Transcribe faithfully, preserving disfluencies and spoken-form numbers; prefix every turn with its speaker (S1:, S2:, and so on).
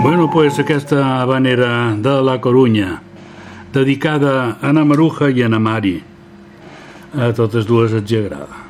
S1: Bueno, pues aquesta habanera de la Corunya, dedicada a na Maruja i a na Mari. A totes dues els agrada.